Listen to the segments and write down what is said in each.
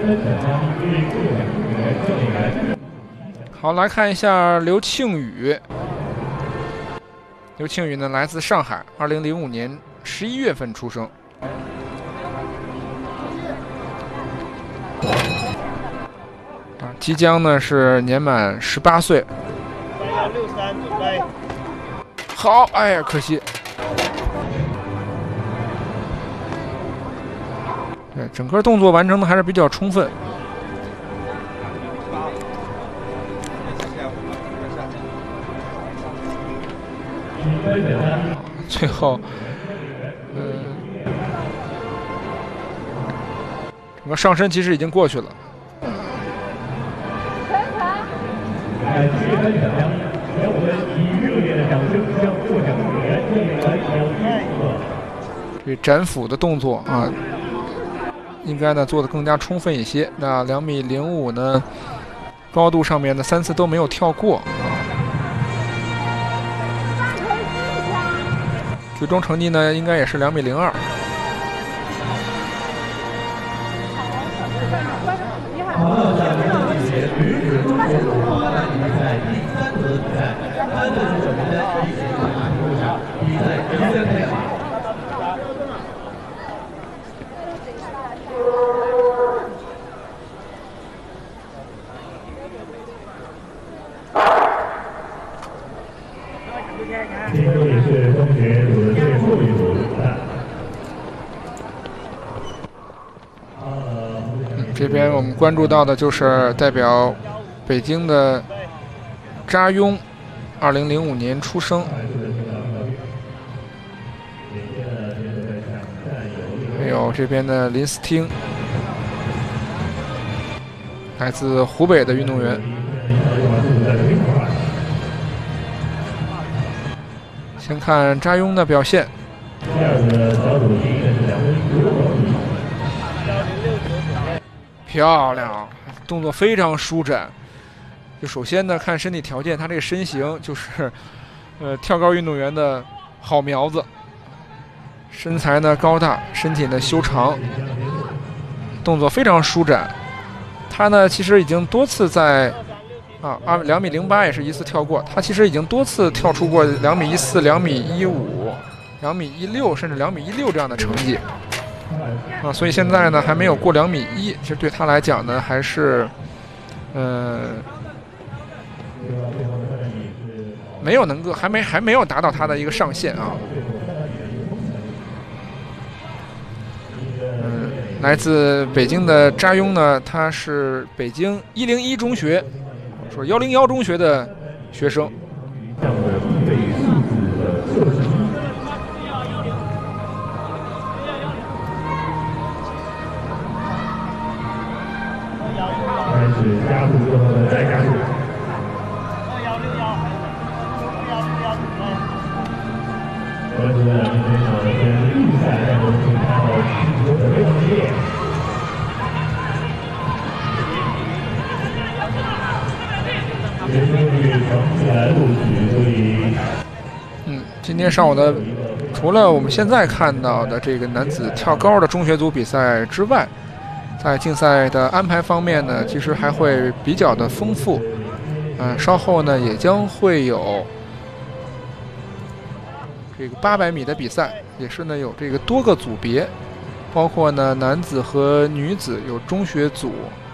好，来看一下刘庆宇。刘庆宇呢，来自上海，2005年11月份出生。即将呢是年满18岁。好，哎呀，可惜。对，整个动作完成的还是比较充分。最后，整个上身其实已经过去了。这斩斧的动作啊，应该呢做得更加充分一些。那2.05米呢，高度上面的3次都没有跳过。最终成绩呢，应该也是2.02米。这边我们关注到的就是代表北京的查庸，2005年出生。还有这边的林思汀，来自湖北的运动员。先看查庸的表现。漂亮，动作非常舒展。就首先呢，看身体条件，他这个身形就是，跳高运动员的好苗子。身材呢高大，身体呢修长，动作非常舒展。他呢其实已经多次在2.08米也是一次跳过。他其实已经多次跳出过2.14米、2.15米、2.16米，甚至2.16米这样的成绩。所以现在呢还没有过2.1米，其实对他来讲呢还是，没有能够还没有达到他的一个上限啊。来自北京的查庸呢，他是北京101中学，说101中学的学生。 加速之后呢，再加速。关注两名选手先是预赛战斗中看到15的非常激烈。学生率成绩来录取，所以。 今天上午的，除了我们现在看到的这个男子跳高的中学组比赛之外，在竞赛的安排方面呢，其实还会比较的丰富。稍后呢也将会有这个800米的比赛，也是呢有这个多个组别，包括呢男子和女子有中学组，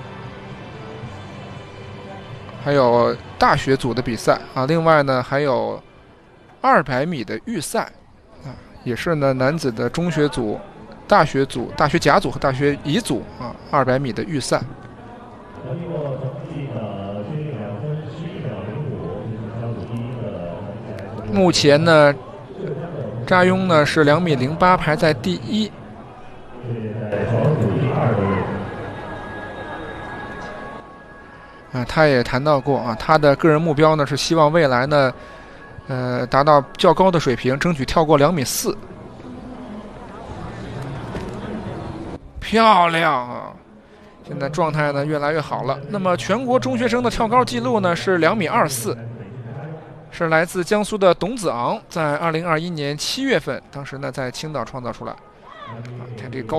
还有大学组的比赛啊。另外呢还有200米的预赛啊，也是呢男子的中学组、大学组、大学甲组和大学乙组啊，200米的预赛。目前呢，查庸呢是2.08米排在第1。他也谈到过啊，他的个人目标呢是希望未来呢，达到较高的水平，争取跳过2.4米。漂亮啊！现在状态呢越来越好了。那么全国中学生的跳高纪录呢是2.24米，是来自江苏的董子昂，在2021年7月份，当时呢在青岛创造出来。看这个高